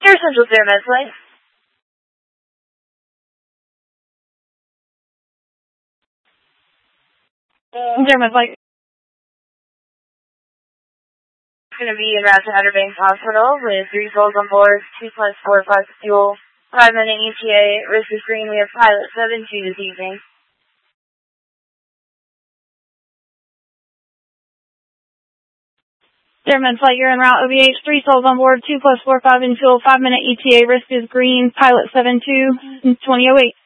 Air Central Fairmont Flight. Fairmont Flight. Going to be en route to Outer Banks Hospital with 3 souls on board, 2 plus 4 plus fuel, 5-minute ETA, wrist is green. We have pilot 72 this evening. Fairmont Flight, you're en route, OVH, 3 souls on board, 2 plus 4, 5 in fuel, 5-minute ETA, wrist is green, pilot 72, 2008.